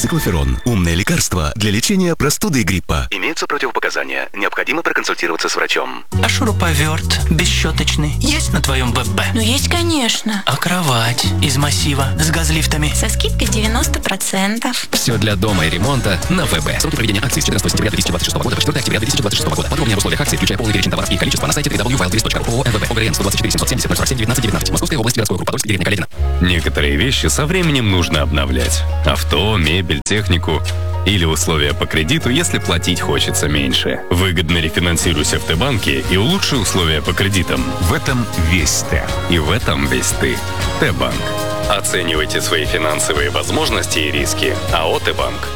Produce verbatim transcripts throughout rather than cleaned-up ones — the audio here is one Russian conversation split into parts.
Циклоферон. Умное лекарство для лечения простуды и гриппа. Имеются противопоказания. Необходимо проконсультироваться с врачом. А шуруповерт бесщеточный есть на твоем ВП? Ну есть, конечно. А кровать из массива с газлифтами? Со скидкой девяносто процентов. Все для дома и ремонта на ВП. Сроки проведения акции с четырнадцатого сентября две тысячи двадцать шестого года по четвёртого октября две тысячи двадцать шестого года. Подробнее об условиях акции, включая полный перечень товаров и их количество, на сайте дабл ю дабл ю дабл ю точка ру. ООО эн вэ бэ. ОГРН сто двадцать четыре семьсот семьдесят ноль сорок семь девятнадцать девятнадцать. Московская область, городской округ, Подольск, деревня Каледино. Некоторые вещи со временем нужно обновлять. Авто, мебель, технику. Или условия по кредиту, если платить хочется меньше. Выгодно рефинансируйся в Т-банке и улучши условия по кредитам. В этом весь Т. И в этом весь ты. Т-банк. Оценивайте свои финансовые возможности и риски. АО «Т-банк».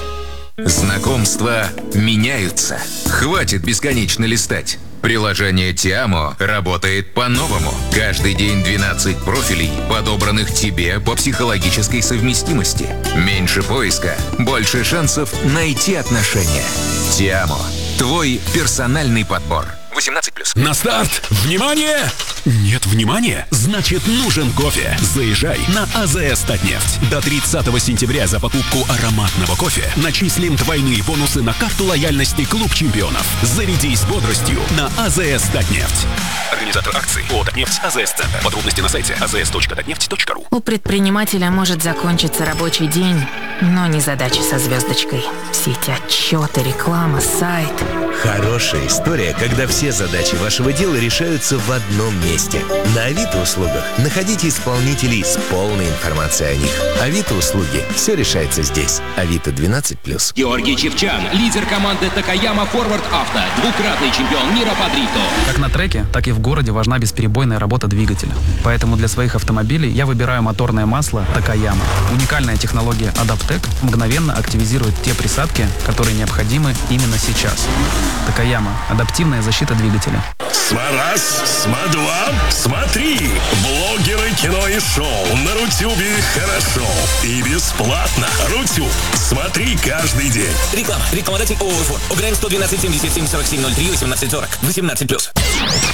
Знакомства меняются. Хватит бесконечно листать. Приложение Тиамо работает по-новому. Каждый день двенадцать профилей, подобранных тебе по психологической совместимости. Меньше поиска, больше шансов найти отношения. Тиамо. Твой персональный подбор. восемнадцать плюс. На старт! Внимание! Нет внимания? Значит, нужен кофе. Заезжай на АЗС Татнефть. До тридцатого сентября за покупку ароматного кофе начислим двойные бонусы на карту лояльности Клуб чемпионов. Зарядись бодростью на АЗС Татнефть. Организатор акции ООО «Татнефть», АЗС Центр. Подробности на сайте а зэ эс точка татнефть точка ру. У предпринимателя может закончиться рабочий день, но не задача со звездочкой. Все эти отчеты, реклама, сайт. Хорошая история, когда все задачи вашего дела решаются в одном месте. На Авито услугах находите исполнителей с полной информацией о них. Авито услуги. Все решается здесь. Авито двенадцать плюс. Георгий Чевчан, лидер команды Такаяма Форвард Авто, двукратный чемпион мира по дрифту. Как на треке, так и в городе важна бесперебойная работа двигателя. Поэтому для своих автомобилей я выбираю моторное масло Такаяма. Уникальная технология Адаптек мгновенно активизирует те присадки, которые необходимы именно сейчас. Такаяма. Адаптивная защита двигателя. Сма-раз, сма-два, смотри! Блогеры, кино и шоу на Рутюбе хорошо и бесплатно. Рутюб. Смотри каждый день. Реклама. Рекламодатель ООО «Форд». ОГРН сто двенадцать семьдесят семь сорок семь ноль три восемнадцать сорок. восемнадцать плюс.